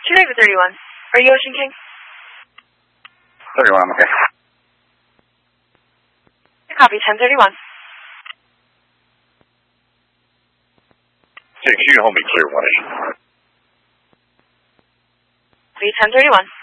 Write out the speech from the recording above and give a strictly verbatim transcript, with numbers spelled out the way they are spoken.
Mister David thirty-one. Are you Ocean King? thirty-one, I'm okay. Copy, ten thirty-one. So you can hold me clear one eight. Copy, ten thirty-one.